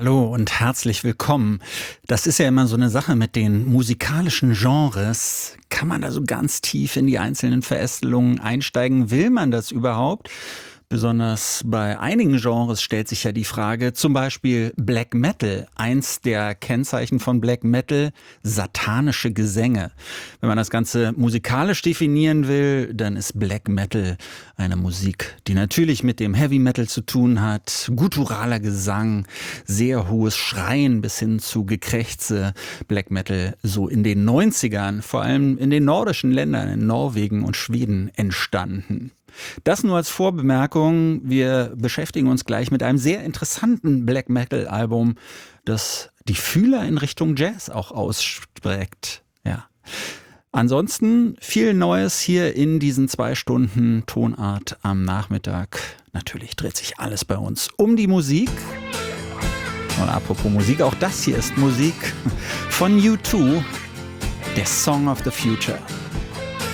Hallo und herzlich willkommen. Das ist ja immer so eine Sache mit den musikalischen Genres. Kann man da so ganz tief in die einzelnen Verästelungen einsteigen? Will man das überhaupt? Besonders bei einigen Genres stellt sich ja die Frage, zum Beispiel Black Metal. Eins der Kennzeichen von Black Metal, satanische Gesänge. Wenn man das Ganze musikalisch definieren will, dann ist Black Metal eine Musik, die natürlich mit dem Heavy Metal zu tun hat. Gutturaler Gesang, sehr hohes Schreien bis hin zu Gekrächze. Black Metal so in den 90ern, vor allem in den nordischen Ländern, in Norwegen und Schweden entstanden. Das nur als Vorbemerkung. Wir beschäftigen uns gleich mit einem sehr interessanten Black Metal Album, das die Fühler in Richtung Jazz auch ausstreckt. Ja. Ansonsten viel Neues hier in diesen 2 Stunden Tonart am Nachmittag. Natürlich dreht sich alles bei uns um die Musik. Und apropos Musik, auch das hier ist Musik von U2, der Song of the Future.